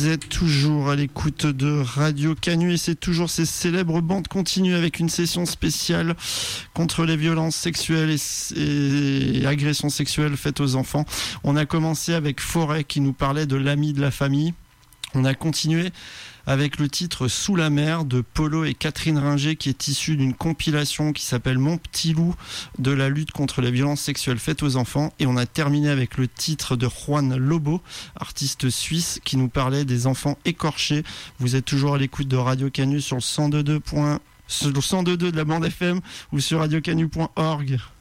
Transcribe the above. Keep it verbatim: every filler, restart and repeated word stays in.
êtes toujours à l'écoute de Radio Canu et c'est toujours ces célèbres bandes continues avec une session spéciale contre les violences sexuelles et, et agressions sexuelles faites aux enfants. On a commencé avec Forêt qui nous parlait de l'ami de la famille. On a continué avec le titre Sous la mer de Polo et Catherine Ringer qui est issu d'une compilation qui s'appelle Mon petit loup de la lutte contre les violences sexuelles faites aux enfants. Et on a terminé avec le titre de Juan Lobo, artiste suisse, qui nous parlait des enfants écorchés. Vous êtes toujours à l'écoute de Radio Canu sur le cent deux point deux, sur le cent deux point deux de la bande F M ou sur radio canu point org.